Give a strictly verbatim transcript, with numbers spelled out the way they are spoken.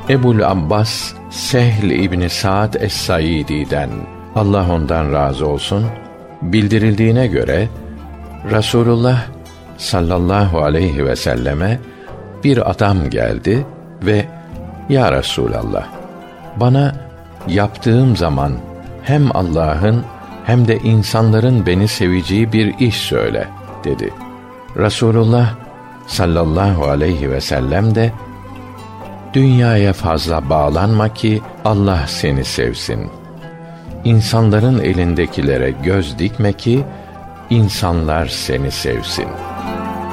Ebul Abbas Sehl İbni Sa'd es-Saidi'den, Allah ondan razı olsun, bildirildiğine göre Rasulullah sallallahu aleyhi ve selleme bir adam geldi ve "Ya Resulallah, bana yaptığım zaman hem Allah'ın hem de insanların beni seveceği bir iş söyle" dedi. Rasulullah sallallahu aleyhi ve sellem de "Dünyaya fazla bağlanma ki Allah seni sevsin. İnsanların elindekilere göz dikme ki insanlar seni sevsin."